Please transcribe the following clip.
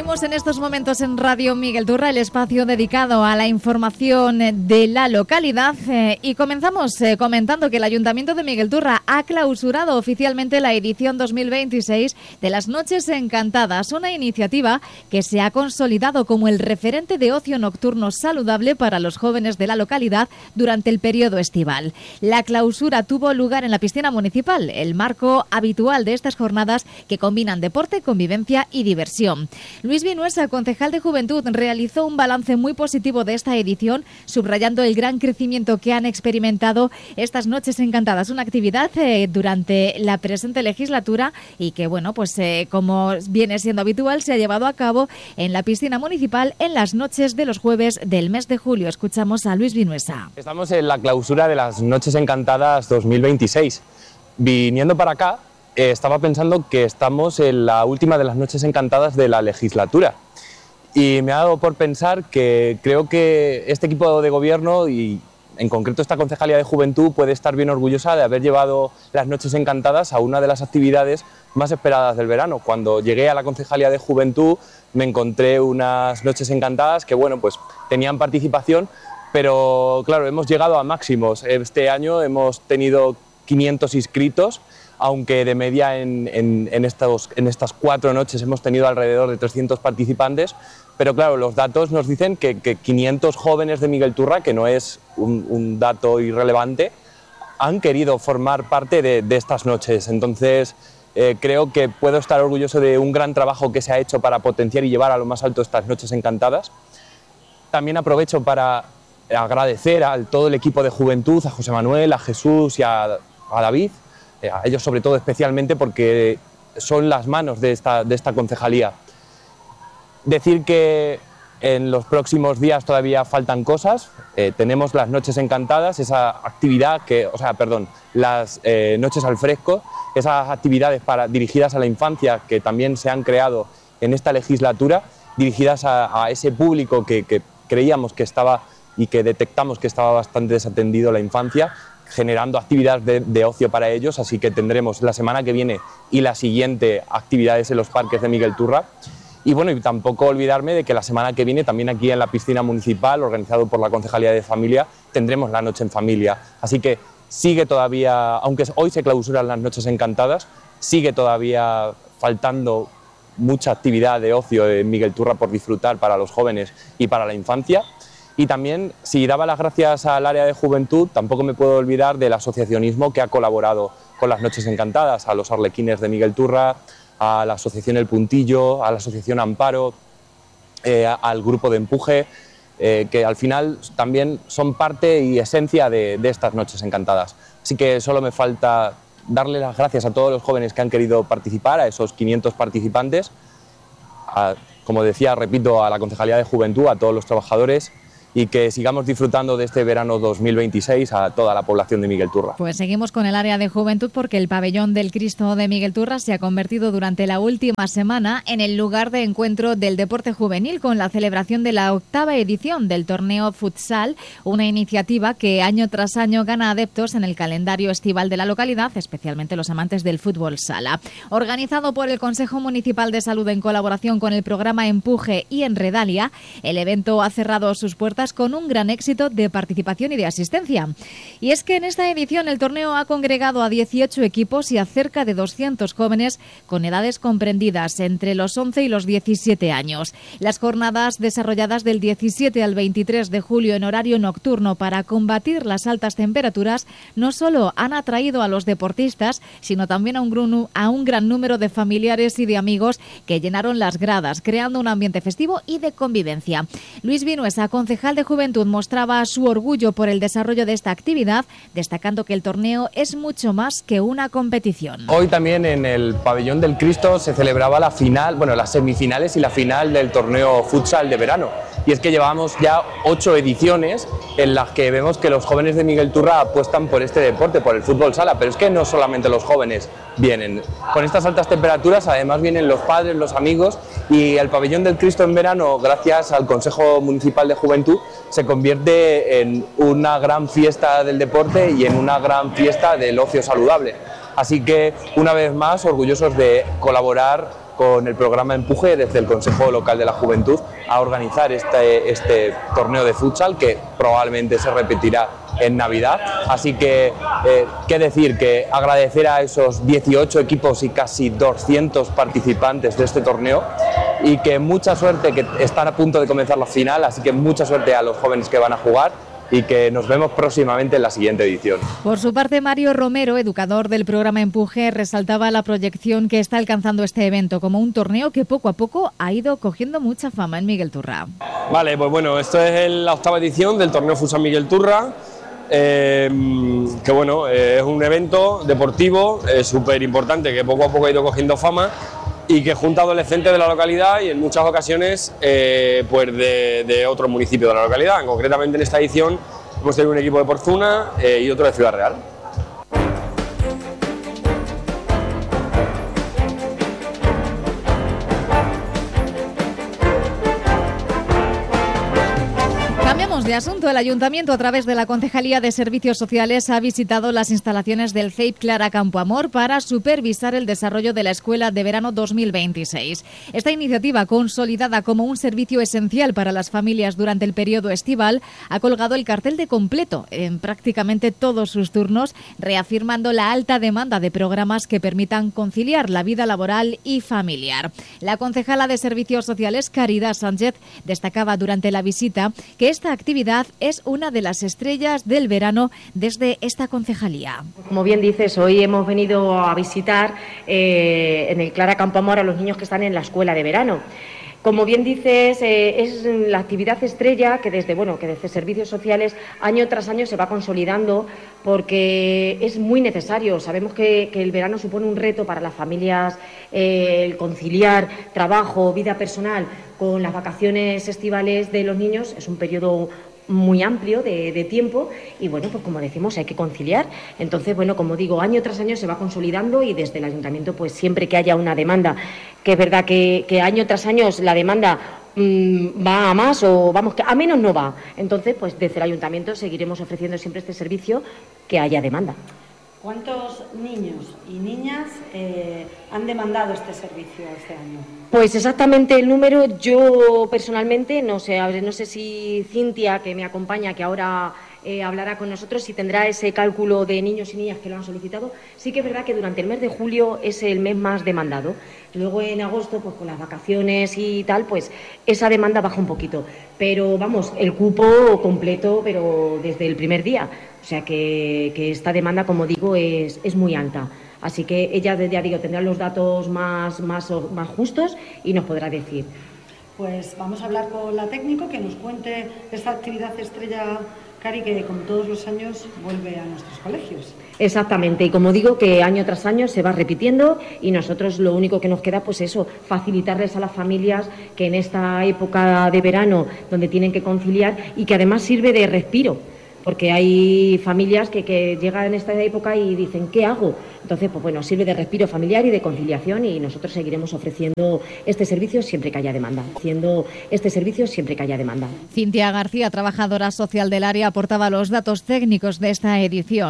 Abrimos en estos momentos en Radio Miguel Turra el espacio dedicado a la información de la localidad y comenzamos comentando que el Ayuntamiento de Miguel Turra ha clausurado oficialmente la edición 2026 de las Noches Encantadas, una iniciativa que se ha consolidado como el referente de ocio nocturno saludable para los jóvenes de la localidad durante el periodo estival. La clausura tuvo lugar en la piscina municipal, el marco habitual de estas jornadas que combinan deporte, convivencia y diversión. Luis Vinuesa, concejal de Juventud, realizó un balance muy positivo de esta edición, subrayando el gran crecimiento que han experimentado estas Noches Encantadas, una actividad durante la presente legislatura y que, bueno, pues como viene siendo habitual, se ha llevado a cabo en la piscina municipal en las noches de los jueves del mes de julio. Escuchamos a Luis Vinuesa. Estamos en la clausura de las Noches Encantadas 2026. Viniendo para acá, estaba pensando que estamos en la última de las Noches Encantadas de la legislatura y me ha dado por pensar que creo que este equipo de gobierno y en concreto esta Concejalía de Juventud puede estar bien orgullosa de haber llevado las Noches Encantadas a una de las actividades más esperadas del verano. Cuando llegué a la Concejalía de Juventud me encontré unas Noches Encantadas que, bueno, pues tenían participación, pero claro, hemos llegado a máximos. Este año hemos tenido 500 inscritos, aunque de media en estas 4 noches hemos tenido alrededor de 300 participantes, pero claro, los datos nos dicen que 500 jóvenes de Miguel Turra, que no es un dato irrelevante, han querido formar parte de estas noches. Entonces creo que puedo estar orgulloso de un gran trabajo que se ha hecho para potenciar y llevar a lo más alto estas Noches Encantadas. También aprovecho para agradecer a todo el equipo de Juventud, a José Manuel, a Jesús y a David, a ellos sobre todo especialmente porque son las manos de esta concejalía. Decir que en los próximos días todavía faltan cosas. Tenemos las Noches Encantadas, esa actividad las noches al fresco, esas actividades dirigidas a la infancia que también se han creado en esta legislatura, dirigidas a ese público que creíamos que estaba y que detectamos que estaba bastante desatendido la infancia, generando actividades de ocio para ellos, así que tendremos la semana que viene y la siguiente actividades en los parques de Miguel Turra. Y bueno, y tampoco olvidarme de que la semana que viene también aquí en la piscina municipal, organizado por la Concejalía de Familia, tendremos la Noche en Familia. Así que sigue todavía, aunque hoy se clausuran las Noches Encantadas, sigue todavía faltando mucha actividad de ocio en Miguel Turra por disfrutar para los jóvenes y para la infancia. Y también, si daba las gracias al área de juventud, tampoco me puedo olvidar del asociacionismo que ha colaborado con las Noches Encantadas, a los Arlequines de Miguel Turra, a la Asociación El Puntillo, a la Asociación Amparo, al Grupo de Empuje, que al final también son parte y esencia de estas Noches Encantadas. Así que solo me falta darle las gracias a todos los jóvenes que han querido participar, a esos 500 participantes, como decía, repito, a la Concejalía de Juventud, a todos los trabajadores, y que sigamos disfrutando de este verano 2026 a toda la población de Miguel Turra. Pues seguimos con el área de juventud porque el pabellón del Cristo de Miguel Turra se ha convertido durante la última semana en el lugar de encuentro del deporte juvenil con la celebración de la 8ª edición del torneo futsal, una iniciativa que año tras año gana adeptos en el calendario estival de la localidad, especialmente los amantes del fútbol sala. Organizado por el Consejo Municipal de Salud en colaboración con el programa Empuje y Enredalia, el evento ha cerrado sus puertas con un gran éxito de participación y de asistencia. Y es que en esta edición el torneo ha congregado a 18 equipos y a cerca de 200 jóvenes con edades comprendidas entre los 11 y los 17 años. Las jornadas desarrolladas del 17 al 23 de julio en horario nocturno para combatir las altas temperaturas no solo han atraído a los deportistas, sino también a un gran número de familiares y de amigos que llenaron las gradas, creando un ambiente festivo y de convivencia. Luis Vinuesa, concejal de Juventud, mostraba su orgullo por el desarrollo de esta actividad, destacando que el torneo es mucho más que una competición. Hoy también en el pabellón del Cristo se celebraba la final, las semifinales y la final del torneo futsal de verano. Y es que llevamos ya 8 ediciones en las que vemos que los jóvenes de Miguel Turra apuestan por este deporte, por el fútbol sala, pero es que no solamente los jóvenes vienen. Con estas altas temperaturas además vienen los padres, los amigos, y el pabellón del Cristo en verano, gracias al Consejo Municipal de Juventud, se convierte en una gran fiesta del deporte y en una gran fiesta del ocio saludable. Así que, una vez más, orgullosos de colaborar con el programa Empuje desde el Consejo Local de la Juventud a organizar este torneo de futsal que probablemente se repetirá en Navidad. Así que, qué decir, que agradecer a esos 18 equipos y casi 200 participantes de este torneo, y que mucha suerte, que están a punto de comenzar la final, así que mucha suerte a los jóvenes que van a jugar y que nos vemos próximamente en la siguiente edición. Por su parte, Mario Romero, educador del programa Empuje, resaltaba la proyección que está alcanzando este evento como un torneo que poco a poco ha ido cogiendo mucha fama en Miguel Turra. Vale, pues bueno, esto es la 8ª edición del torneo Futsal Miguel Turra, que bueno, es un evento deportivo súper importante que poco a poco ha ido cogiendo fama y que junta a adolescentes de la localidad y en muchas ocasiones pues de otros municipios de la localidad. Concretamente en esta edición hemos tenido un equipo de Porzuna y otro de Ciudad Real. De asunto, el Ayuntamiento, a través de la Concejalía de Servicios Sociales, ha visitado las instalaciones del CEIP Clara Campoamor para supervisar el desarrollo de la Escuela de Verano 2026. Esta iniciativa, consolidada como un servicio esencial para las familias durante el periodo estival, ha colgado el cartel de completo en prácticamente todos sus turnos, reafirmando la alta demanda de programas que permitan conciliar la vida laboral y familiar. La concejala de Servicios Sociales, Caridad Sánchez, destacaba durante la visita que esta actividad es una de las estrellas del verano desde esta concejalía. Como bien dices, hoy hemos venido a visitar en el Clara Campoamor a los niños que están en la escuela de verano. Como bien dices, es la actividad estrella que desde Servicios Sociales año tras año se va consolidando porque es muy necesario. Sabemos que el verano supone un reto para las familias, el conciliar trabajo, vida personal con las vacaciones estivales de los niños. Es un periodo muy amplio de tiempo y bueno, pues como decimos, hay que conciliar. Entonces, bueno, como digo, año tras año se va consolidando y desde el Ayuntamiento, pues siempre que haya una demanda, que es verdad que año tras año la demanda va a más o vamos, que a menos no va. Entonces, pues desde el Ayuntamiento seguiremos ofreciendo siempre este servicio que haya demanda. ¿Cuántos niños y niñas han demandado este servicio este año? Pues exactamente el número, yo personalmente no sé si Cintia, que me acompaña, que ahora hablará con nosotros, si tendrá ese cálculo de niños y niñas que lo han solicitado. Sí que es verdad que durante el mes de julio es el mes más demandado. Luego en agosto, pues con las vacaciones y tal, pues esa demanda baja un poquito. Pero vamos, el cupo completo, pero desde el primer día. O sea que esta demanda, como digo, es muy alta. Así que ella, ya digo, tendrá los datos más justos y nos podrá decir. Pues vamos a hablar con la técnico que nos cuente esta actividad estrella, Cari, que como todos los años vuelve a nuestros colegios. Exactamente, y como digo, que año tras año se va repitiendo y nosotros lo único que nos queda, pues eso, facilitarles a las familias que en esta época de verano, donde tienen que conciliar y que además sirve de respiro, porque hay familias que llegan en esta época y dicen, ¿qué hago? Entonces, pues bueno, sirve de respiro familiar y de conciliación y nosotros seguiremos ofreciendo este servicio siempre que haya demanda. Cintia García, trabajadora social del área, aportaba los datos técnicos de esta edición.